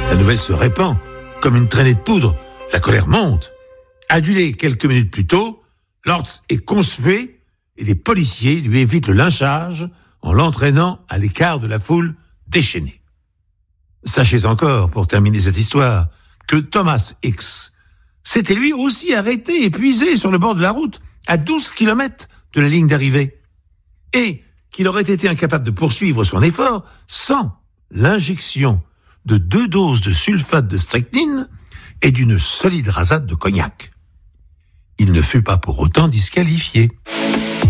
La nouvelle se répand comme une traînée de poudre. La colère monte. Adulé quelques minutes plus tôt, Lortz est conspué et les policiers lui évitent le lynchage en l'entraînant à l'écart de la foule déchaînée. Sachez encore, pour terminer cette histoire, que Thomas X s'était lui aussi arrêté, épuisé sur le bord de la route, à 12 km de la ligne d'arrivée, et qu'il aurait été incapable de poursuivre son effort sans l'injection de 2 doses de sulfate de strychnine et d'une solide rasade de cognac. Il ne fut pas pour autant disqualifié.